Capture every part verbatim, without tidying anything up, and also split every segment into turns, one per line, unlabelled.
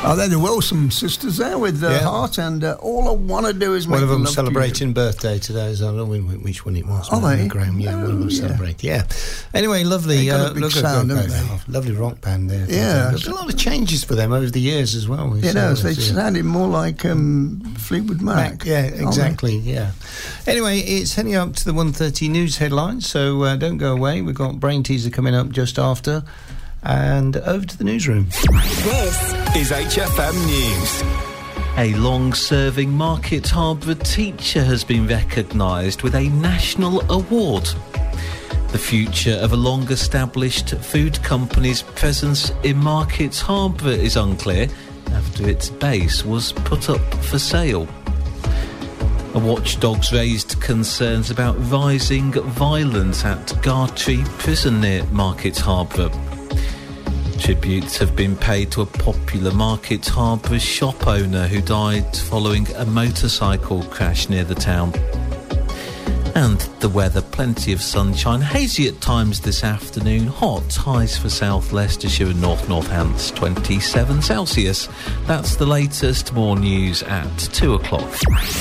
Oh, they're the Wilson sisters there with uh,
Yeah.
Heart, and uh, all I want to do is make
One of them
love to
celebrating birthday today, so I don't know which one it was.
Are they?
Graham, yeah,
Oh,
one of them
yeah.
celebrate. Yeah. Anyway, lovely.
They got a
uh,
big
look at
sound,
that,
haven't they?
oh, lovely rock band there.
Yeah.
There's a lot of changes for them over the years as well.
You
It's,
know,
uh,
they
it's, uh,
sounded more like um, Fleetwood Mac.
Mac, yeah,
aren't they?
exactly, yeah. Anyway, it's heading up to the one thirty news headlines, so uh, don't go away. We've got Brain Teaser coming up just after, and over to the newsroom.
This
is H F M News.
A long-serving Market Harborough teacher has been recognised with a national award. The future of a long-established food company's presence in Market Harborough is unclear after its base was put up for sale. A watchdog's raised concerns about rising violence at Gartree Prison near Market Harborough. Tributes have been paid to a popular Market Harborough shop owner who died following a motorcycle crash near the town. And the weather, plenty of sunshine, hazy at times this afternoon, hot, highs for South Leicestershire and North Northants, twenty-seven Celsius. That's the latest, more news at two o'clock.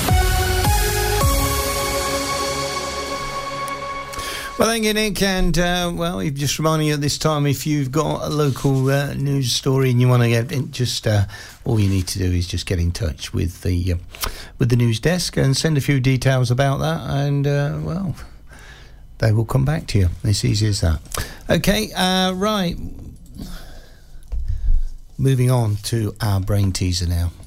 Well, thank you, Nick. And, uh, well, you've just reminding you at this time, if you've got a local uh, news story and you want to get in, just uh, all you need to do is just get in touch with the uh, with the news desk and send a few details about that, and, uh, well, they will come back to you. It's easy as that. OK, uh, right. Moving on to our Brain Teaser now.